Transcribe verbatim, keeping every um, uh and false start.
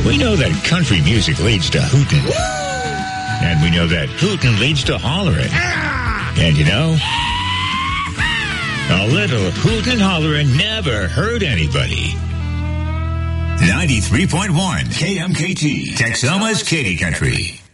We know that country music leads to hootin'. And we know that hootin' leads to hollering. And you know, a little hootin' hollering never hurt anybody. ninety-three point one K M K T, Texoma's Katy Country.